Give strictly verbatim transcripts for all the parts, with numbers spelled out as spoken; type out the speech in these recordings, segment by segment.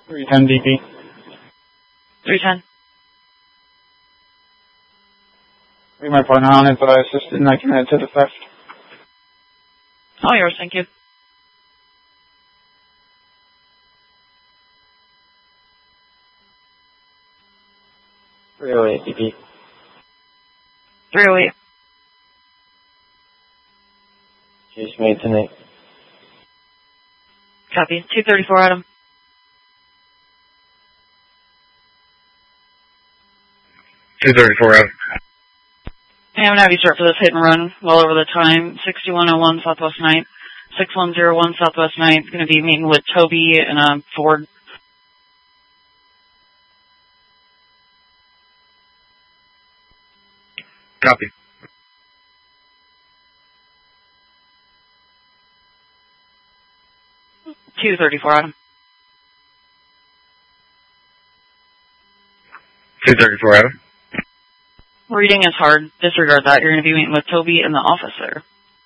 three ten D P. three ten. We my partner on it, but I assisted and I committed to the theft. All yours, thank you. three oh eight D P. three oh eight. Case made tonight. Copy. two thirty-four, Adam. two thirty-four, Adam. Hey, I'm going to have you start for this hit and run well over the time. sixty-one oh one Southwest ninth. six one oh one Southwest ninth. Going to be meeting with Toby and a Ford. Copy. two thirty-four, Adam. two thirty-four, Adam. Reading is hard. Disregard that. You're going to be meeting with Toby and the officer.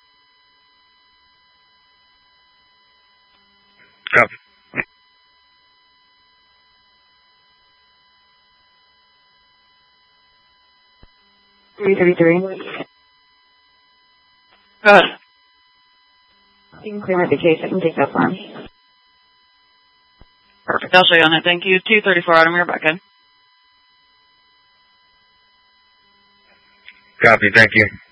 Copy. three thirty-three. Go ahead. You can clear out the case. I can take that form. Perfect. I'll show you on it. Thank you. two thirty-four, Adam. You're back in. Copy, thank you.